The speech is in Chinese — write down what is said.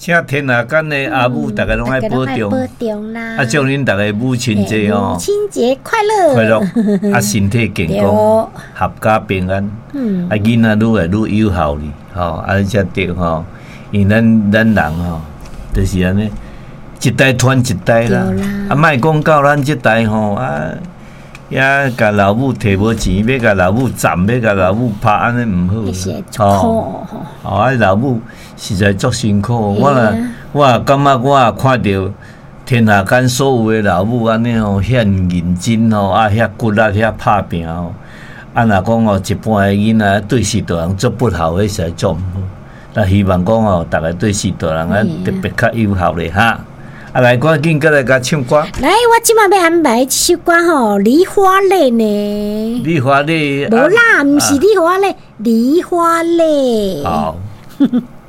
请天下间的阿母，大家拢爱保重啦。 啊，祝恁大家母亲节哦， 母亲节快乐， 快乐啊，身体健康，阖家平安。啊，囡仔愈来愈友好哩，吼，啊，才对吼。因为咱人吼，就是安尼，一代传一代啦。啊，莫讲到咱这代吼啊，也甲老母摕无钱，要甲老母斩，要甲老母拍，安尼毋好。哦，啊，老母实在足辛苦。我也感觉我也看到天下间所有的老母安尼吼，遐认真吼，啊，遐骨力，遐拍拼吼。啊，若讲哦，一般的囡仔对世大人做不好，迄实在做毋好。那希望讲哦，大家对世大人啊特别较友好咧哈。啊，来，赶紧过来甲唱歌。 来，我即马要安排一首歌吼，《梨花泪》呢。 梨花泪。 无啦，毋是梨花泪，梨花泪。 好。